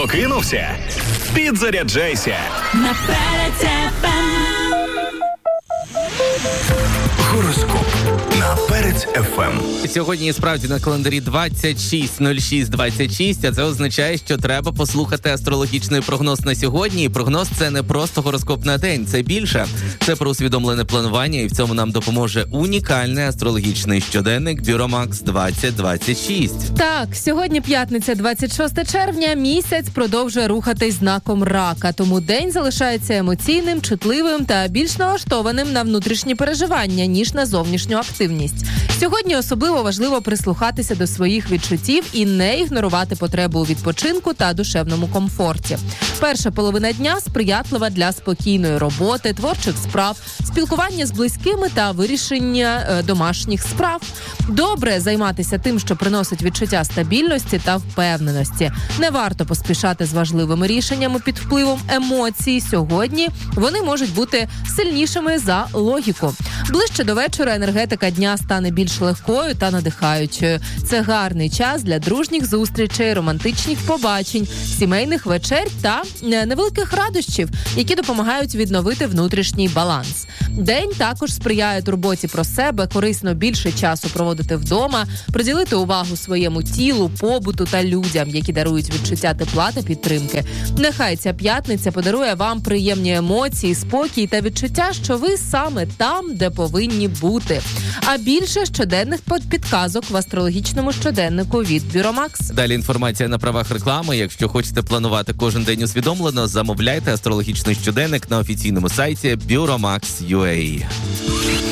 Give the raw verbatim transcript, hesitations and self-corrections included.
Прокинувся? Підзаряджайся. Наперед еф ем. Гороскоп на Перець еф ем. Сьогодні справді на календарі двадцять шість нуль шість двадцять шість, а це означає, що треба послухати астрологічний прогноз на сьогодні. І прогноз – це не просто гороскоп на день, це більше. Це про усвідомлене планування, і в цьому нам допоможе унікальний астрологічний щоденник Бюромакс двадцять двадцять шість. Так, сьогодні п'ятниця, двадцять шостого червня, місяць продовжує рухатись знаком рака, тому день залишається емоційним, чутливим та більш налаштованим на внутрішні переживання, ніж на зовнішню активність. Сьогодні особливо важливо прислухатися до своїх відчуттів і не ігнорувати потребу у відпочинку та душевному комфорті. Перша половина дня сприятлива для спокійної роботи, творчих справ, спілкування з близькими та вирішення е, домашніх справ. Добре займатися тим, що приносить відчуття стабільності та впевненості. Не варто поспішати з важливими рішеннями під впливом емоцій. Сьогодні вони можуть бути сильнішими за логіку. Ближче до вечора енергетика дня стане більш легкою та надихаючою. Це гарний час для дружніх зустрічей, романтичних побачень, сімейних вечер та невеликих радощів, які допомагають відновити внутрішній баланс. День також сприяє турботі про себе, корисно більше часу проводити вдома, приділити увагу своєму тілу, побуту та людям, які дарують відчуття тепла та підтримки. Нехай ця п'ятниця подарує вам приємні емоції, спокій та відчуття, що ви саме там, де повинні бути. А більше щоденних підказок в астрологічному щоденнику від Бюромакс. Далі інформація на правах реклами. Якщо хочете планувати кожен день усвідомлено, замовляйте астрологічний щоденник на офіційному сайті Бюромакс крапка ю а.